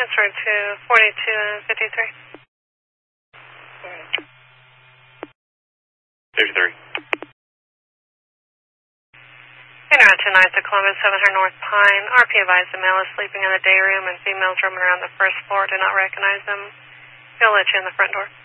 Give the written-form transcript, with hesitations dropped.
transfer to 42 and 53. 53. Internet tonight to Columbus 700 North Pine. RP advised the male is sleeping in the day room and females roaming around the first floor. Do not recognize them. He'll let you in the front door.